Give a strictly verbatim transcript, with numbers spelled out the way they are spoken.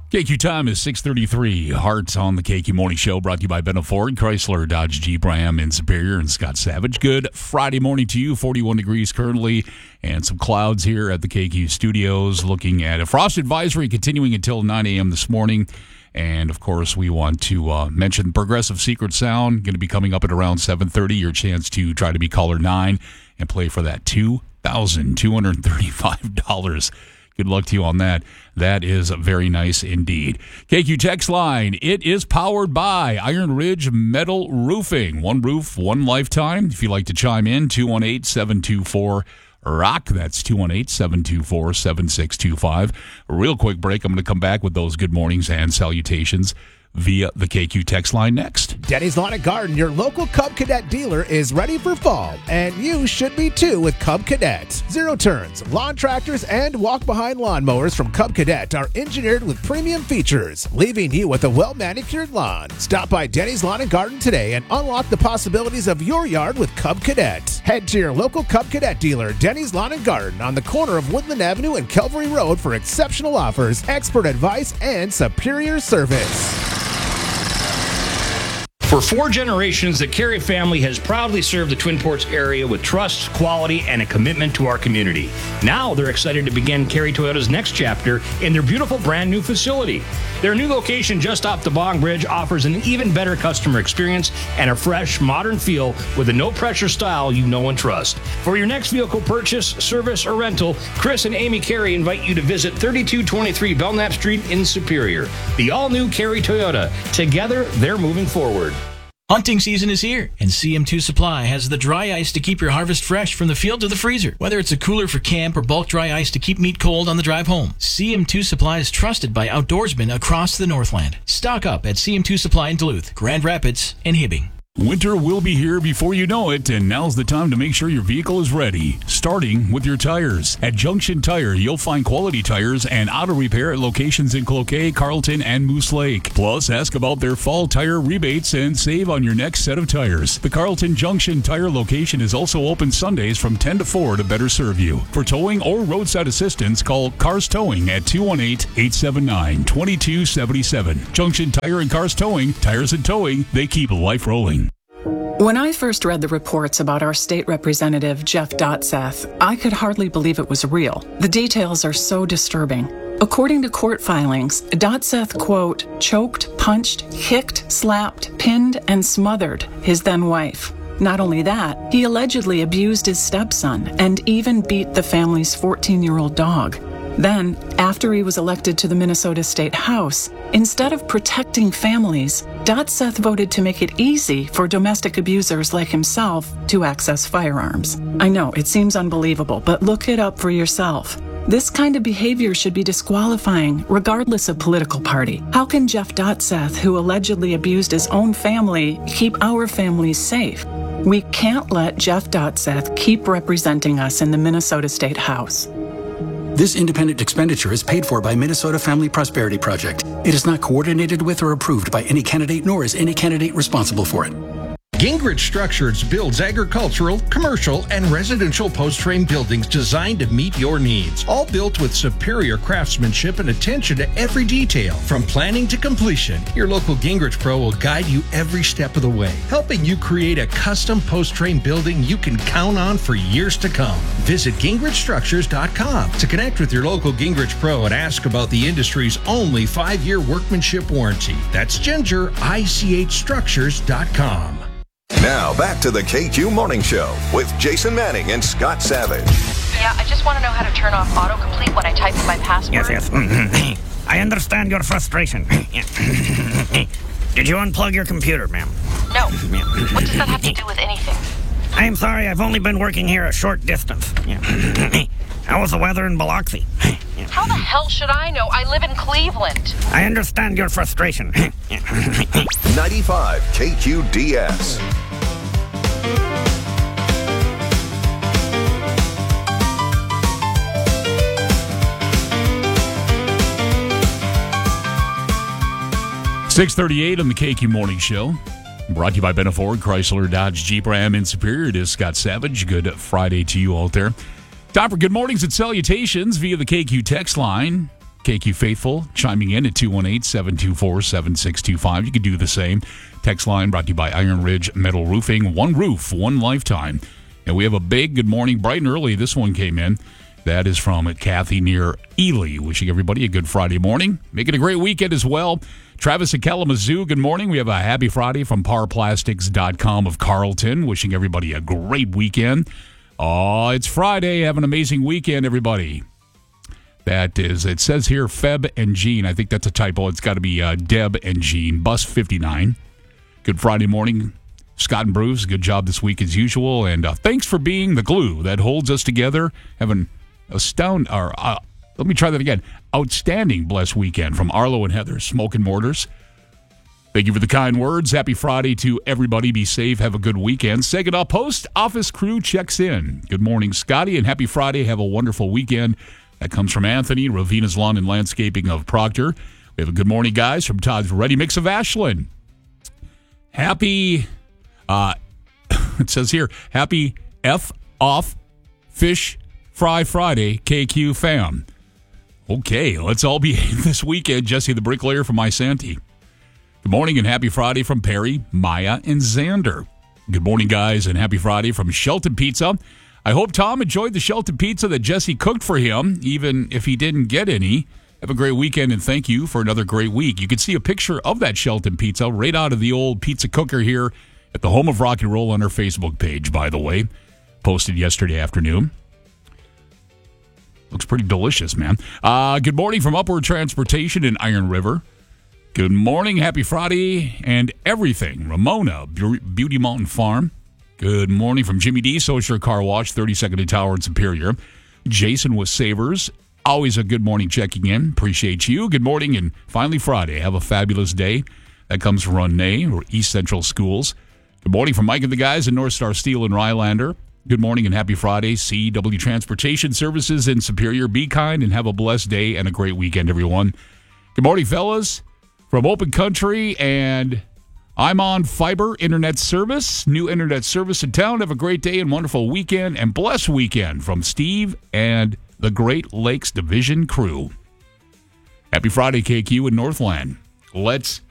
K Q time is six thirty-three. Hearts on the K Q Morning Show, brought to you by Benna Ford, Chrysler, Dodge, Jeep, Ram in Superior, and Scott Savage. Good Friday morning to you. forty-one degrees currently, and some clouds here at the K Q studios. Looking at a frost advisory continuing until nine a.m. this morning. And, of course, we want to uh, mention Progressive Secret Sound, going to be coming up at around seven thirty. Your chance to try to be caller nine and play for that two thousand two hundred thirty-five dollars. Good luck to you on that. That is very nice indeed. K Q text line. It is powered by Iron Ridge Metal Roofing. One roof, one lifetime. If you'd like to chime in, two one eight, seven two four, ROCK. That's two one eight, seven two four, seven six two five. A real quick break. I'm going to come back with those good mornings and salutations via the K Q text line next. Denny's Lawn and Garden, your local Cub Cadet dealer, is ready for fall, and you should be too with Cub Cadet. Zero turns, lawn tractors, and walk-behind lawnmowers from Cub Cadet are engineered with premium features, leaving you with a well-manicured lawn. Stop by Denny's Lawn and Garden today and unlock the possibilities of your yard with Cub Cadet. Head to your local Cub Cadet dealer, Denny's Lawn and Garden, on the corner of Woodland Avenue and Calvary Road for exceptional offers, expert advice, and superior service. For four generations, the Carey family has proudly served the Twin Ports area with trust, quality, and a commitment to our community. Now they're excited to begin Carey Toyota's next chapter in their beautiful brand new facility. Their new location just off the Bong Bridge offers an even better customer experience and a fresh, modern feel with a no-pressure style you know and trust. For your next vehicle purchase, service, or rental, Chris and Amy Carey invite you to visit thirty-two twenty-three Belknap Street in Superior. The all-new Carey Toyota. Together, they're moving forward. Hunting season is here, and C M two Supply has the dry ice to keep your harvest fresh from the field to the freezer. Whether it's a cooler for camp or bulk dry ice to keep meat cold on the drive home, C M two Supply is trusted by outdoorsmen across the Northland. Stock up at C M two Supply in Duluth, Grand Rapids, and Hibbing. Winter will be here before you know it, and now's the time to make sure your vehicle is ready, starting with your tires. At Junction Tire, you'll find quality tires and auto repair at locations in Cloquet, Carlton, and Moose Lake. Plus, ask about their fall tire rebates and save on your next set of tires. The Carlton Junction Tire location is also open Sundays from ten to four to better serve you. For towing or roadside assistance, call Cars Towing at two one eight, eight seven nine, two two seven seven. Junction Tire and Cars Towing, tires and towing, they keep life rolling. When I first read the reports about our state representative, Jeff Dotseth, I could hardly believe it was real. The details are so disturbing. According to court filings, Dotseth, quote, choked, punched, kicked, slapped, pinned, and smothered his then wife. Not only that, he allegedly abused his stepson and even beat the family's fourteen-year-old dog. Then, after he was elected to the Minnesota State House, instead of protecting families, Dotseth voted to make it easy for domestic abusers like himself to access firearms. I know, it seems unbelievable, but look it up for yourself. This kind of behavior should be disqualifying, regardless of political party. How can Jeff Dotseth, who allegedly abused his own family, keep our families safe? We can't let Jeff Dotseth keep representing us in the Minnesota State House. This independent expenditure is paid for by Minnesota Family Prosperity Project. It is not coordinated with or approved by any candidate, nor is any candidate responsible for it. Gingrich Structures builds agricultural, commercial, and residential post-frame buildings designed to meet your needs. All built with superior craftsmanship and attention to every detail. From planning to completion, your local Gingrich Pro will guide you every step of the way, helping you create a custom post-frame building you can count on for years to come. Visit Gingrich Structures dot com to connect with your local Gingrich Pro and ask about the industry's only five-year workmanship warranty. That's Ginger I C H Structures dot com. Now, back to the K Q Morning Show with Jason Manning and Scott Savage. Yeah, I just want to know how to turn off autocomplete when I type in my password. Yes, yes. Mm-hmm. I understand your frustration. Did you unplug your computer, ma'am? No. What does that have to do with anything? I'm sorry, I've only been working here a short distance. How was the weather in Biloxi? How the hell should I know? I live in Cleveland. I understand your frustration. ninety-five K Q D S. six thirty-eight on the K Q Morning Show. Brought to you by Benna Ford, Chrysler, Dodge, Jeep, Ram in Superior. It is Scott Savage. Good Friday to you out there. Time for good mornings and salutations via the K Q text line. K Q Faithful chiming in at two one eight, seven two four, seven six two five. You can do the same. Text line brought to you by Iron Ridge Metal Roofing. One roof, one lifetime. And we have a big good morning, bright and early. This one came in. That is from Kathy near Ely. Wishing everybody a good Friday morning. Make it a great weekend as well. Travis at Kalamazoo, good morning. We have a happy Friday from par plastics dot com of Carlton. Wishing everybody a great weekend. Oh, it's Friday. Have an amazing weekend, everybody. That is, it says here, Feb and Jean. I think that's a typo. It's got to be uh, Deb and Jean. Bus fifty-nine. Good Friday morning. Scott and Bruce, good job this week as usual. And uh, thanks for being the glue that holds us together. Have an astound, or, uh, let me try that again. Outstanding blessed weekend from Arlo and Heather, Smoke and Mortars. Thank you for the kind words. Happy Friday to everybody. Be safe. Have a good weekend. Saginaw Post Office crew checks in. Good morning, Scotty, and happy Friday. Have a wonderful weekend. That comes from Anthony, Ravina's Lawn and Landscaping of Proctor. We have a good morning, guys, from Todd's Ready Mix of Ashland. Happy, uh, it says here, happy F off Fish Fry Friday, K Q fam. Okay, let's all behave this weekend. Jesse the Bricklayer from Isanti. Good morning and happy Friday from Perry, Maya, and Xander. Good morning, guys, and happy Friday from Shelton Pizza. I hope Tom enjoyed the Shelton Pizza that Jesse cooked for him, even if he didn't get any. Have a great weekend, and thank you for another great week. You can see a picture of that Shelton Pizza right out of the old pizza cooker here at the home of rock and roll on our Facebook page, by the way. Posted yesterday afternoon. Looks pretty delicious, man. Uh, good morning from Upward Transportation in Iron River. Good morning, happy Friday, and everything. Ramona, Beauty Mountain Farm. Good morning from Jimmy D, Social Car Wash, thirty-second and Tower in Superior. Jason with Savers. Always a good morning checking in. Appreciate you. Good morning, and finally Friday. Have a fabulous day. That comes from Renee, or East Central Schools. Good morning from Mike and the guys in North Star Steel and Rylander. Good morning and happy Friday. C W Transportation Services in Superior. Be kind and have a blessed day and a great weekend, everyone. Good morning, fellas. From Open Country, and I'm on fiber internet service. New internet service in town. Have a great day and wonderful weekend and blessed weekend from Steve and the Great Lakes Division crew. Happy Friday, K Q in Northland. Let's